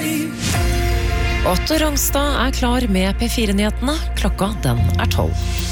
Otto Rangstad klar med P4-nyhetene. Klokka den 12.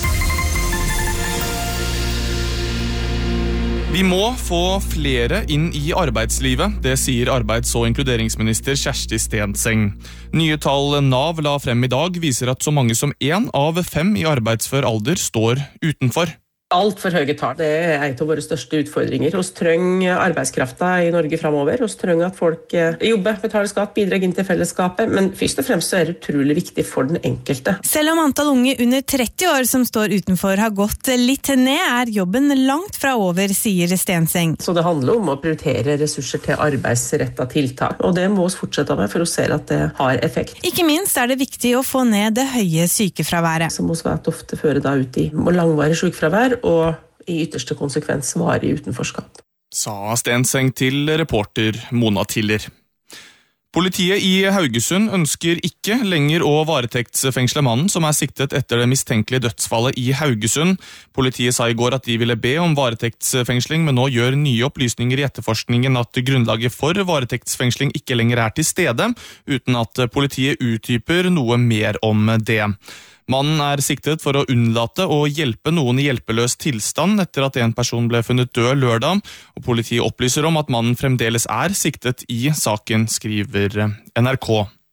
Vi må få flere inn i arbeidslivet, det sier arbeids- og inkluderingsminister Kjersti Stenseng. Nye tall NAV la frem i dag viser at så mange som 1 av 5 i arbeidsfør alder står utenfor. Alt for høye tall. Det en av våre største utfordringer. Vi trenger arbeidskrafta i Norge fremover. Vi trenger at folk jobber, betaler skatt, bidrar inn til fellesskapet, men først og fremst så det utrolig viktig for den enkelte. Selv om antall unge under 30 år som står utenfor har gått litt ned, jobben langt fra over, sier Stenseng. Så det handler om å prioritere ressurser til arbeidsrettet tiltak, og det må vi fortsette med for å se at det har effekt. Ikke minst det viktig å få ned det høye sykefraværet. Som vi vet ofte fører da ut i langvarig sykefravær, og i ytterste konsekvens varig utenforskap. Sa Stenseng til reporter Mona Tiller. Politiet i Haugesund ønsker ikke lenger å varetektsfengsle mannen som siktet etter det mistenkelige dødsfallet i Haugesund. Politiet sa i går at de ville be om varetektsfengsling, men nå gjør nye opplysninger i etterforskningen at grunnlaget for varetektsfengsling ikke lenger til stede, uten at politiet utdyper noe mer om det. Mannen siktet for å unnlate å hjelpe noen i hjelpeløs tilstand etter at en person ble funnet død lørdag, og politiet opplyser om at mannen fremdeles siktet i saken, skriver NRK.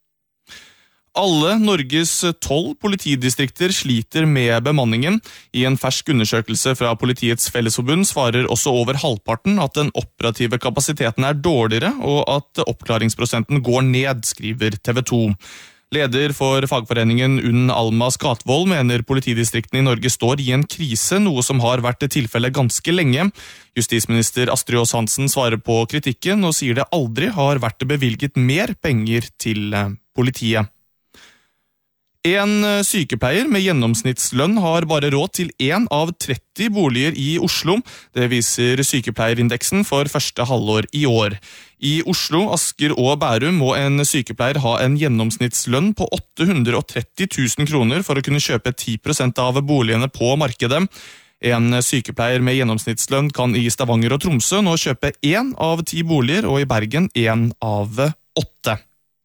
Alle Norges 12 politidistrikter sliter med bemanningen. I en fersk undersøkelse fra Politiets Fellesforbund svarer også over halvparten at den operative kapasiteten dårligere, og at oppklaringsprosenten går ned, skriver TV 2. Leder for fagforeningen Unn Alma Skatvold mener politidistriktene i Norge står i en krise, noe som har vært tilfellet ganske lenge. Justisminister Astrid Aas Hansen svarer på kritikken og sier det aldri har vært bevilget mer penger til politiet. En sykepleier med gjennomsnittslønn har bare råd til 1 av 30 boliger i Oslo. Det viser sykepleierindeksen for første halvår i år. I Oslo, Asker og Bærum må en sykepleier ha en gjennomsnittslønn på 830 000 kroner for å kunne kjøpe 10% av boligene på markedet. En sykepleier med gjennomsnittslønn kan i Stavanger og Tromsø nå kjøpe 1 av 10 boliger, og i Bergen 1 av 8.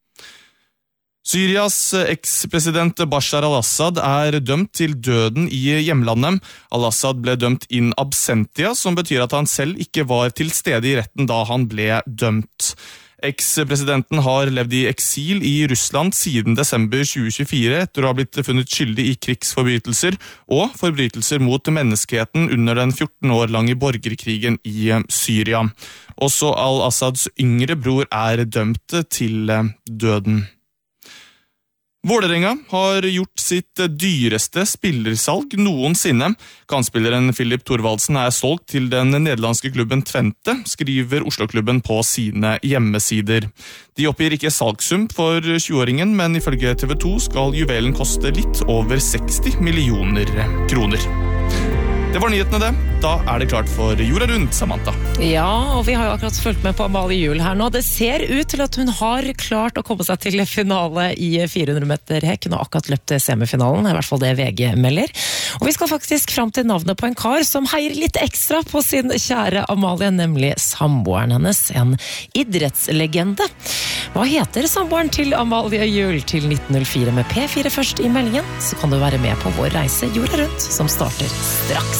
Syrias eks-president Bashar al-Assad dømt til døden i hjemlandet. Al-Assad ble dømt in absentia, som betyr at han selv ikke var til stede i retten da han ble dømt. Eks-presidenten har levd i eksil i Russland siden desember 2024 etter å ha blitt funnet skyldig i krigsforbrytelser og forbrytelser mot menneskeheten under den 14 år lange borgerkrigen i Syria. Også al-Assads yngre bror dømt til døden. Vålerenga har gjort sitt dyreste spillersalg noensinne. Kantspilleren Philip Thorvaldsen solgt til den nederlandske klubben Twente, skriver Oslo-klubben på sine hjemmesider. De oppgir ikke salgssum for 20-åringen, men ifølge TV 2 skal juvelen koste litt over 60 millioner kroner. Det var nyhetene det. Da det klart for Jorda Rundt, Samantha. Ja, og vi har jo akkurat fulgt med på Amalie Juel her nå. Det ser ut til at hun har klart å komme seg til finale i 400 meter hekk. Hun har akkurat løpt semifinalen, i hvert fall det VG melder. Og vi skal faktisk fram til navnet på en kar som heier litt ekstra på sin kjære Amalie, nemlig samboeren hennes, en idrettslegende. Hva heter samboeren til Amalie Juel? Til 1904 med P4 først i meldingen, så kan du være med på vår reise Jorda Rundt, som starter straks.